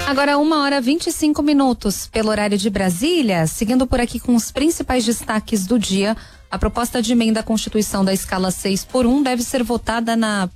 Agora 1h25 pelo horário de Brasília, seguindo por aqui com os principais destaques do dia. A proposta de emenda à Constituição da escala 6x1 deve ser votada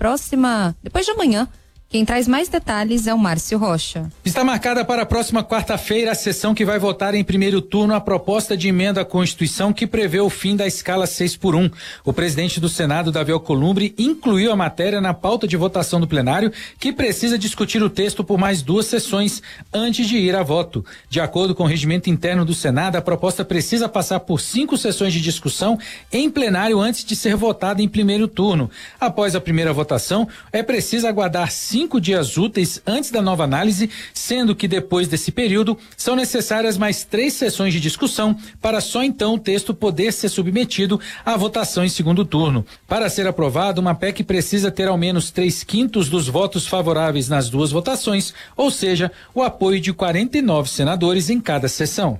depois de amanhã. Quem traz mais detalhes é o Márcio Rocha. Está marcada para a próxima quarta-feira a sessão que vai votar em primeiro turno a proposta de emenda à Constituição que prevê o fim da escala 6x1. O presidente do Senado, Davi Alcolumbre, incluiu a matéria na pauta de votação do plenário, que precisa discutir o texto por mais 2 sessões antes de ir a voto. De acordo com o regimento interno do Senado, a proposta precisa passar por 5 sessões de discussão em plenário antes de ser votada em primeiro turno. Após a primeira votação, é preciso aguardar 5 dias úteis antes da nova análise, sendo que depois desse período são necessárias mais 3 sessões de discussão para só então o texto poder ser submetido à votação em segundo turno. Para ser aprovado, uma PEC precisa ter ao menos 3/5 dos votos favoráveis nas 2 votações, ou seja, o apoio de 49 senadores em cada sessão.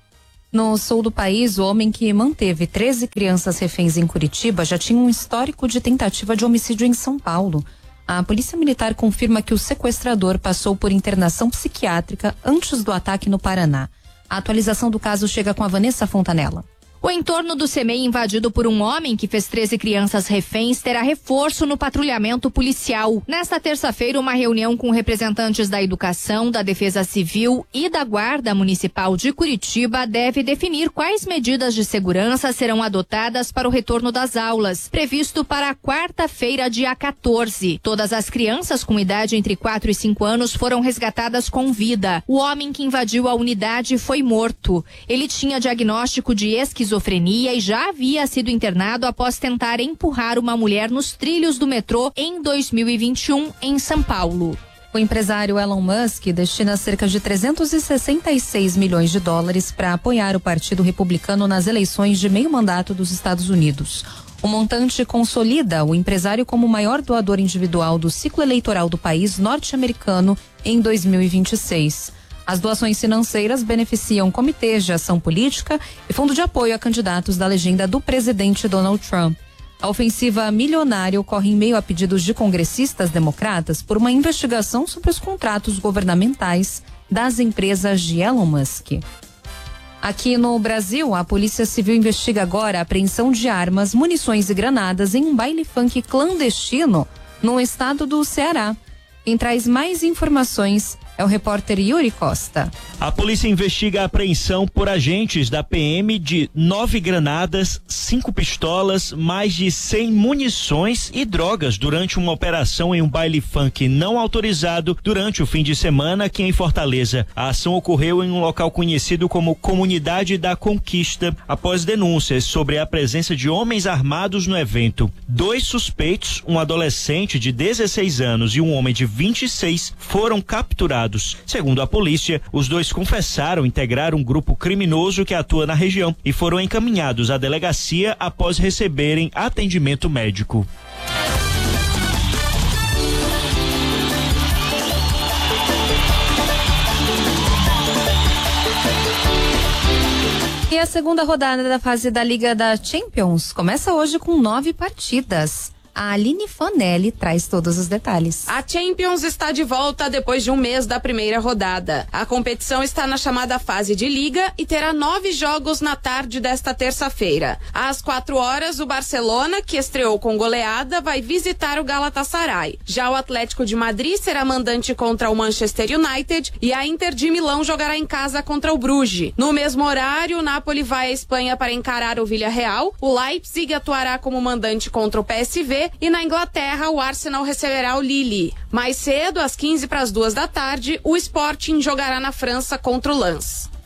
No sul do país, o homem que manteve 13 crianças reféns em Curitiba já tinha um histórico de tentativa de homicídio em São Paulo. A Polícia Militar confirma que o sequestrador passou por internação psiquiátrica antes do ataque no Paraná. A atualização do caso chega com a Vanessa Fontanella. O entorno do CEMEI invadido por um homem que fez 13 crianças reféns terá reforço no patrulhamento policial. Nesta terça-feira, uma reunião com representantes da Educação, da Defesa Civil e da Guarda Municipal de Curitiba deve definir quais medidas de segurança serão adotadas para o retorno das aulas, previsto para a quarta-feira, dia 14. Todas as crianças com idade entre 4 e 5 anos foram resgatadas com vida. O homem que invadiu a unidade foi morto. Ele tinha diagnóstico de esquizofrenia e já havia sido internado após tentar empurrar uma mulher nos trilhos do metrô em 2021 em São Paulo. O empresário Elon Musk destina cerca de 366 milhões de dólares para apoiar o Partido Republicano nas eleições de meio mandato dos Estados Unidos. O montante consolida o empresário como o maior doador individual do ciclo eleitoral do país norte-americano em 2026. As doações financeiras beneficiam comitês de ação política e fundo de apoio a candidatos da legenda do presidente Donald Trump. A ofensiva milionária ocorre em meio a pedidos de congressistas democratas por uma investigação sobre os contratos governamentais das empresas de Elon Musk. Aqui no Brasil, a Polícia Civil investiga agora a apreensão de armas, munições e granadas em um baile funk clandestino no estado do Ceará. Quem traz mais informações é o repórter Yuri Costa. A polícia investiga a apreensão por agentes da PM de 9 granadas, 5 pistolas, mais de 100 munições e drogas durante uma operação em um baile funk não autorizado durante o fim de semana aqui em Fortaleza. A ação ocorreu em um local conhecido como Comunidade da Conquista, após denúncias sobre a presença de homens armados no evento. 2 suspeitos, um adolescente de 16 anos e um homem de 26, foram capturados. Segundo a polícia, os 2 confessaram integrar um grupo criminoso que atua na região e foram encaminhados à delegacia após receberem atendimento médico. E a segunda rodada da fase da Liga da Champions começa hoje com 9 partidas. A Aline Fanelli traz todos os detalhes. A Champions está de volta depois de um mês da primeira rodada. A competição está na chamada fase de liga e terá 9 jogos na tarde desta terça-feira. Às 4 horas, o Barcelona, que estreou com goleada, vai visitar o Galatasaray. Já o Atlético de Madrid será mandante contra o Manchester United e a Inter de Milão jogará em casa contra o Bruges. No mesmo horário, o Napoli vai à Espanha para encarar o Villarreal, o Leipzig atuará como mandante contra o PSV e na Inglaterra o Arsenal receberá o Lille. Mais cedo, às 1:45 da tarde, o Sporting jogará na França contra o Lens.